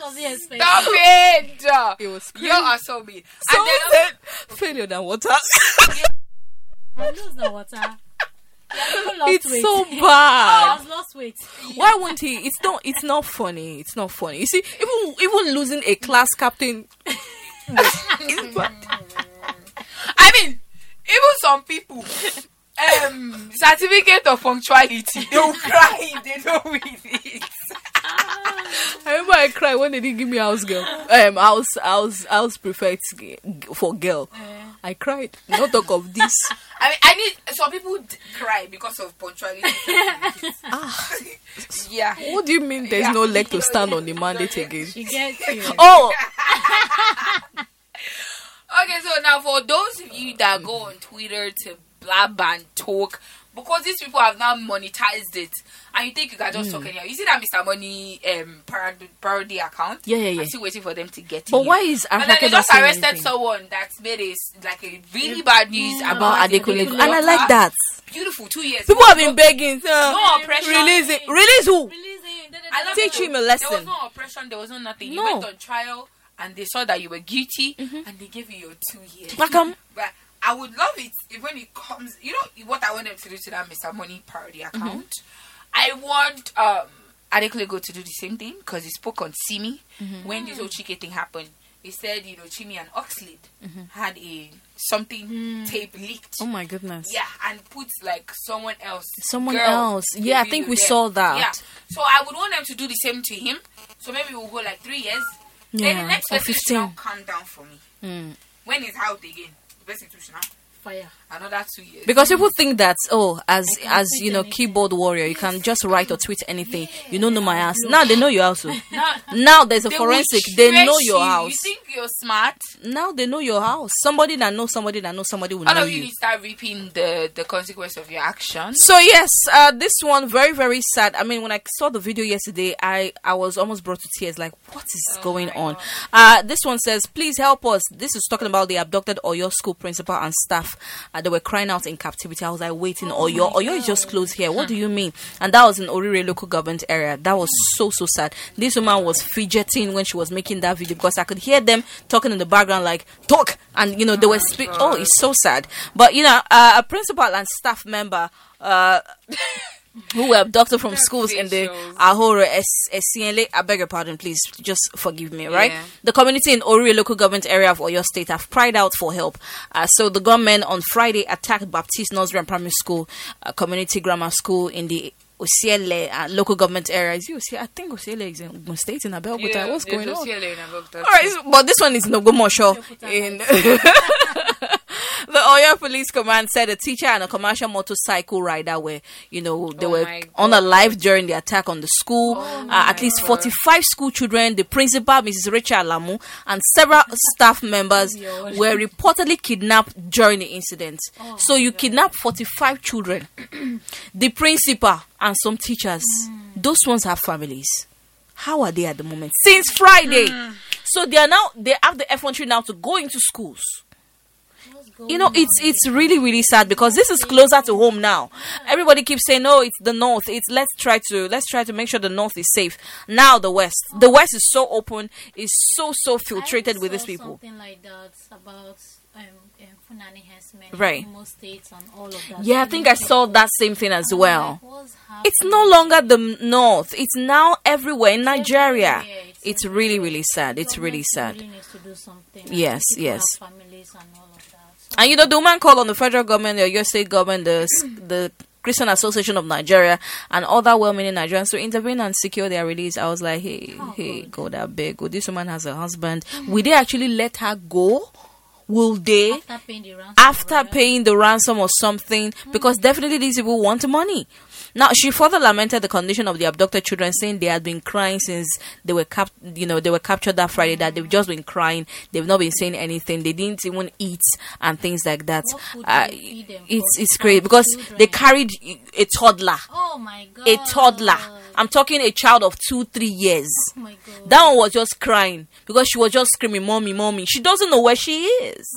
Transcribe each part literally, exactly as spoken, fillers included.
wasn't expecting. Stop it! It was You are so mean. So And then said, failure than water. I lose the water. Yeah, even lost It's weight. so I bad. was lost weight. Why won't he? It's not. It's not funny. It's not funny. You see, even even losing a class captain. It's bad. I mean, even some people, um, certificate of punctuality, they will cry if they don't read it. I remember I cried when they didn't give me house girl. Um, house house house prefect g- for girl. I cried. Not talk of this. I mean, I need some people d- cry because of punctuality. Ah, Yeah. what do you mean? There's Yeah. no leg to stand on the mandate again. She gets you. Oh, Okay, so now for those of you that go on Twitter to blab and talk, because these people have now monetized it, and you think you can just talk anyhow. You see that Mister Money um parody, parody account? Yeah, yeah, yeah. I'm still waiting for them to get to but it. why is And then Africa they not just saying arrested anything someone that made a s- like a really bad news about about Adekunle? Adekunle. And I like that. Beautiful, two years. People have been begging. Uh, no oppression. release it. Release who? Releasing. I love Teach it. him a There lesson. was no oppression. There was no nothing. You No. went on trial, and they saw that you were guilty, and they gave you your two years. Like, um, But I would love it if when it comes, you know what I want them to do to that Mister Money parody account. I want um Adekunle Gold to do the same thing because he spoke on Simi when this whole Chike thing happened. He said, you know, Chimi and Oxlade had a something tape leaked. Oh my goodness. Yeah, and put like someone else. Someone girl else. Yeah, I review think we them. saw that. Yeah. So I would want them to do the same to him. So maybe we'll go like three years. Then Yeah, the next or person should now fifteen. calm down for me. Mm. When it's out again, the person should now Fire. another two years. Because people think that, oh, as can as tweet you know, anything. keyboard warrior, you can just write or tweet anything. You don't know my house. Now they know your house. oh. now, Now there's a they will forensic. They trace know your you. house. You think you're smart? Now they know your house. Somebody that knows somebody that knows somebody will All know of you you. need to start reaping the, the consequence of your actions. So yes, uh, this one very very sad. I mean, when I saw the video yesterday, I I was almost brought to tears. Like, what is going on? Uh, this one says, please help us. This is talking about the abducted Oyo school principal and staff. Uh, they were crying out in captivity. I was like, waiting, Oyo, Oyo is just close here. What do you mean? And that was in Orire local government area. That was so so sad. This woman was fidgeting when she was making that video because I could hear them talking in the background, like talk, and you know they were speak. Oh, it's so sad. But you know, uh, a principal and staff member. Uh, who were abducted from schools in the facials. Ahoro S- Esienle. I beg your pardon, please. Just forgive me, right? Yeah. The community in Orire local government area of Oyo State have cried out for help. Uh, so the government on Friday attacked Baptist Nursery and Primary School, uh, community grammar school in the Osiele uh, local government area. Is it Osiele? I think Osiele is in Ogun State in Abeokuta. What's going on? All right, so- but this one is in Ogumosho. In the Oyo Police Command said a teacher and a commercial motorcycle rider were, you know, they Oh were my on a live during the attack on the school. uh, at least forty-five school children, the principal, Missus Rachel Alamu, and several staff members were reportedly kidnapped during the incident. So you kidnap forty-five children, the principal, and some teachers. Those ones have families. How are they at the moment? Since Friday. So they are now, they have the effrontery now to go into schools. You know, it's it's really really sad because this is closer to home now. Everybody keeps saying, "No, it's the north. It's let's try to let's try to make sure the north is safe." Now the west, the west is so open, is so so filtrated I with saw these people. Something like that about um, um Funani herdsmen, Right. Imo states and all of that. Yeah, I think I saw that same thing as well. What's It's happening? no longer the north. It's now everywhere in Nigeria. Everywhere. It's really really sad. It's really sad. Really needs to do something. Yes, People yes. have families and all of that. So And you know, the woman called on the federal government, the U S state government, the the Christian Association of Nigeria, and other well-meaning Nigerians to intervene and secure their release. I was like, hey, Oh, hey, God. God, I beg. Oh, this woman has a husband. Will they actually let her go? Will they? after paying the ransom, After right? paying the ransom or something? Because definitely these people want money. Now, she further lamented the condition of the abducted children, saying they had been crying since they were cap- you know, they were captured that Friday, that they've just been crying. They've not been saying anything. They didn't even eat and things like that. What food do Uh, they feed them it's for? it's crazy And because children. they carried a toddler, Oh my god. a toddler. I'm talking a child of two, three years. Oh my god. That one was just crying because she was just screaming, "Mommy, mommy." She doesn't know where she is. Oh, God.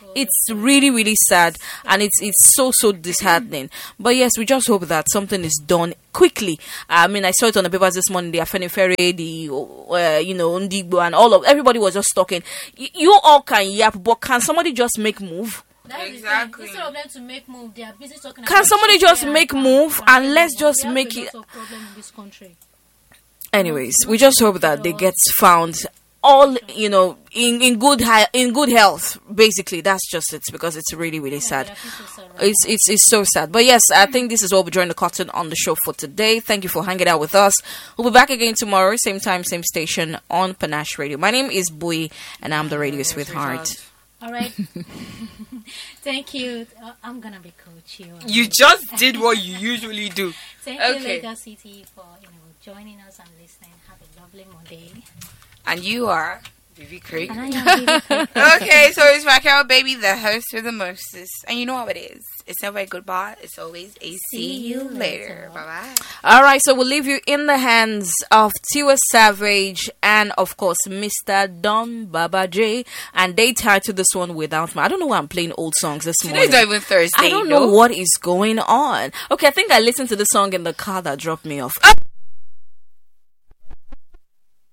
it's really really sad, and it's it's so so disheartening. But yes, we just hope that something is done quickly. I mean, I saw it on the papers this morning. The Afenifere, the uh, you know, Ndigbo, and all of everybody was just talking. Y- you all can yap, but can somebody just make move? That is Exactly. the thing. Instead of them to make move, they are busy talking. Can about somebody shit just they make have move done. and let's just We have make a it- lot of problem in this country. Anyways, we just hope that they get found all, you know, in, in good hi- in good health. Basically, that's just it, because it's really really sad. Yeah, I feel so sad right It's it's it's so sad. But yes, I think this is what we're drawing the curtain on the show for today. Thank you for hanging out with us. We'll be back again tomorrow, same time, same station on Panache Radio. My name is Bui, and I'm the radio sweetheart. All right. Thank you. Uh, I'm gonna be coach you. You just did what you usually do. Thank you, Okay. Lagos City, for you know joining us and listening. Have a lovely Monday. And you are Vivi Craig. And I am Vivi Craig. Okay, so it's Raquel, baby, the host with the mostest. And you know how it is. It's never a goodbye. It's always a see, See you you later. later. Bye-bye. All right, so we'll leave you in the hands of Tiwa Savage and, of course, Mister Don Baba J. And they titled this one Without My. I don't know why I'm playing old songs this morning. Today's not even Thursday. I don't no? know what is going on. Okay, I think I listened to the song in the car that dropped me off.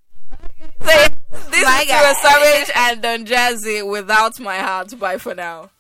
This My is God. Tiwa Savage and Don Jazzy, Without My Heart. Bye for now.